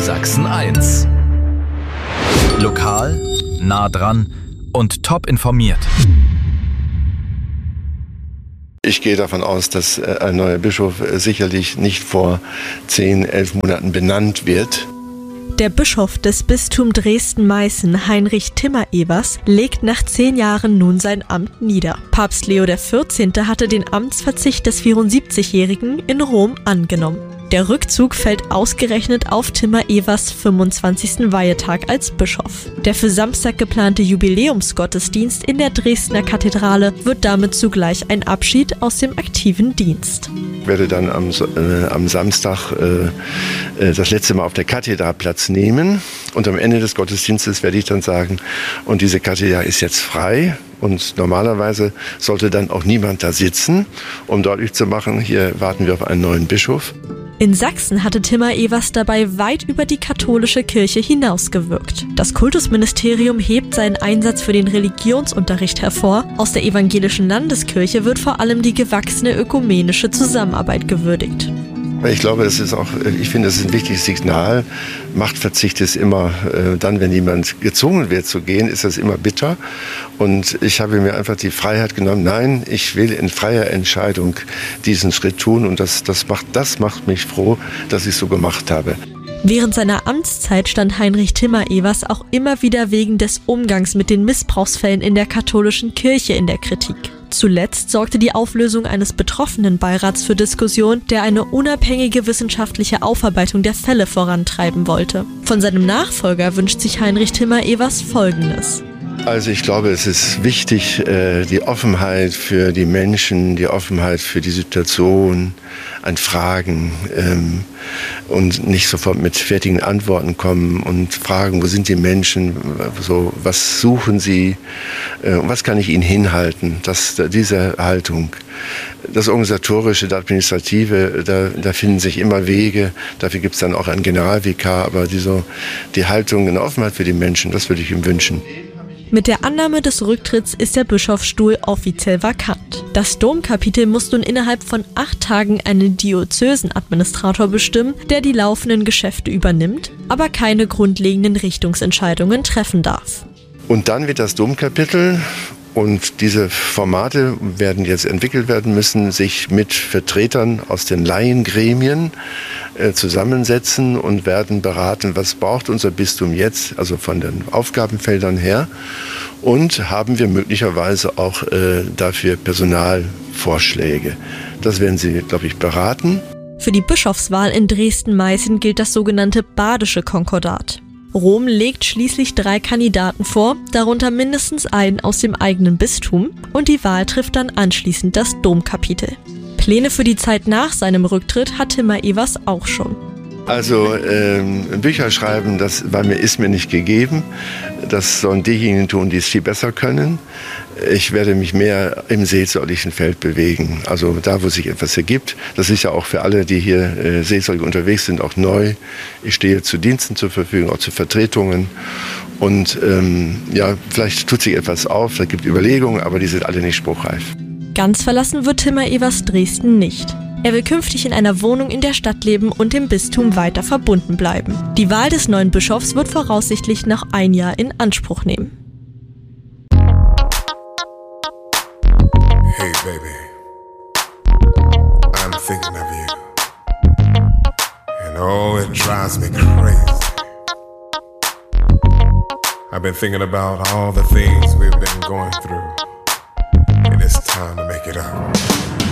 Sachsen 1. Lokal, nah dran und top informiert. Ich gehe davon aus, dass ein neuer Bischof sicherlich nicht vor 10, 11 Monaten benannt wird. Der Bischof des Bistums Dresden-Meißen, Heinrich Timmer-Evers, legt nach 10 Jahren nun sein Amt nieder. Papst Leo XIV. Hatte den Amtsverzicht des 74-Jährigen in Rom angenommen. Der Rückzug fällt ausgerechnet auf Timmer-Evers 25. Weihetag als Bischof. Der für Samstag geplante Jubiläumsgottesdienst in der Dresdner Kathedrale wird damit zugleich ein Abschied aus dem aktiven Dienst. Ich werde dann am Samstag das letzte Mal auf der Kathedrale Platz nehmen und am Ende des Gottesdienstes werde ich dann sagen, und diese Kathedrale ist jetzt frei. Und normalerweise sollte dann auch niemand da sitzen, um deutlich zu machen, hier warten wir auf einen neuen Bischof. In Sachsen hatte Timmer-Evers dabei weit über die katholische Kirche hinausgewirkt. Das Kultusministerium hebt seinen Einsatz für den Religionsunterricht hervor. Aus der evangelischen Landeskirche wird vor allem die gewachsene ökumenische Zusammenarbeit gewürdigt. Ich glaube, ich finde, das ist ein wichtiges Signal. Machtverzicht ist immer, dann, wenn jemand gezwungen wird zu gehen, ist das immer bitter. Und ich habe mir einfach die Freiheit genommen, nein, ich will in freier Entscheidung diesen Schritt tun. Und das macht mich froh, dass ich es so gemacht habe. Während seiner Amtszeit stand Heinrich Timmer-Evers auch immer wieder wegen des Umgangs mit den Missbrauchsfällen in der katholischen Kirche in der Kritik. Zuletzt sorgte die Auflösung eines Betroffenenbeirats für Diskussion, der eine unabhängige wissenschaftliche Aufarbeitung der Fälle vorantreiben wollte. Von seinem Nachfolger wünscht sich Heinrich Timmer-Evers Folgendes. Also ich glaube, es ist wichtig, die Offenheit für die Menschen, die Offenheit für die Situation an Fragen und nicht sofort mit fertigen Antworten kommen und fragen, wo sind die Menschen, was suchen sie, was kann ich ihnen hinhalten, diese Haltung. Das Organisatorische, das Administrative, da finden sich immer Wege, dafür gibt es dann auch einen Generalvikar, aber die Haltung in Offenheit für die Menschen, das würde ich ihm wünschen. Mit der Annahme des Rücktritts ist der Bischofsstuhl offiziell vakant. Das Domkapitel muss nun innerhalb von 8 Tagen einen Diözesanadministrator bestimmen, der die laufenden Geschäfte übernimmt, aber keine grundlegenden Richtungsentscheidungen treffen darf. Und dann wird das Domkapitel, und diese Formate werden jetzt entwickelt werden müssen, sich mit Vertretern aus den Laiengremien zusammensetzen und werden beraten, was braucht unser Bistum jetzt, also von den Aufgabenfeldern her, und haben wir möglicherweise auch dafür Personalvorschläge. Das werden sie, glaube ich, beraten. Für die Bischofswahl in Dresden-Meißen gilt das sogenannte Badische Konkordat. Rom legt schließlich 3 Kandidaten vor, darunter mindestens einen aus dem eigenen Bistum, und die Wahl trifft dann anschließend das Domkapitel. Pläne für die Zeit nach seinem Rücktritt hat Timmer-Evers auch schon. Also Bücher schreiben, das ist mir nicht gegeben. Das sollen diejenigen tun, die es viel besser können. Ich werde mich mehr im seelsorglichen Feld bewegen, also da, wo sich etwas ergibt. Das ist ja auch für alle, die hier seelsorglich unterwegs sind, auch neu. Ich stehe zu Diensten zur Verfügung, auch zu Vertretungen. Und vielleicht tut sich etwas auf, da gibt Überlegungen, aber die sind alle nicht spruchreif. Ganz verlassen wird Timmer-Evers Dresden nicht. Er will künftig in einer Wohnung in der Stadt leben und dem Bistum weiter verbunden bleiben. Die Wahl des neuen Bischofs wird voraussichtlich noch 1 Jahr in Anspruch nehmen. Hey baby, I'm thinking of you, and oh, it drives me crazy. I've been thinking about all the things we've been going through, and it's time to make it up.